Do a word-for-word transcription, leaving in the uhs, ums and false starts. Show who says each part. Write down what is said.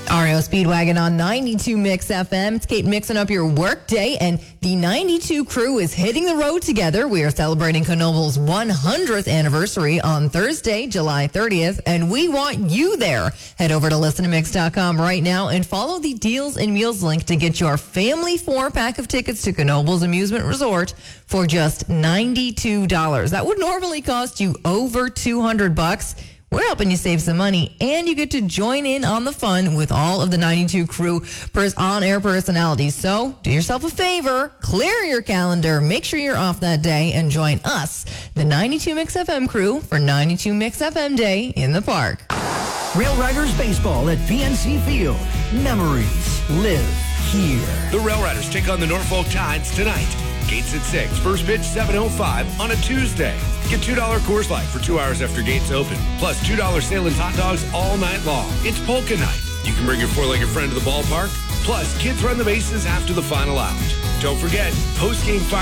Speaker 1: R E O Speedwagon on ninety-two Mix F M. It's Kate mixing up your work day, and the ninety-two crew is hitting the road together. We are celebrating Knoebel's one hundredth anniversary on Thursday, July thirtieth, and we want you there. Head over to listen to mix dot com right now and follow the Deals and Meals link to get your family four-pack of tickets to Knoebel's Amusement Resort for just ninety-two dollars. That would normally cost you over two hundred bucks. We're helping you save some money, and you get to join in on the fun with all of the ninety-two crew pers- on-air personalities. So do yourself a favor, clear your calendar, make sure you're off that day, and join us, the ninety-two Mix F M crew, for ninety-two Mix F M Day in the park.
Speaker 2: Rail Riders Baseball at P N C Field. Memories live here.
Speaker 3: The Rail Riders take on the Norfolk Tides tonight. Gates at six. First pitch seven oh five on a Tuesday. Get two dollars Coors Light for two hours after gates open. Plus two dollars Salem hot dogs all night long. It's polka night. You can bring your four-legged friend to the ballpark. Plus, kids run the bases after the final out. Don't forget, post-game fire.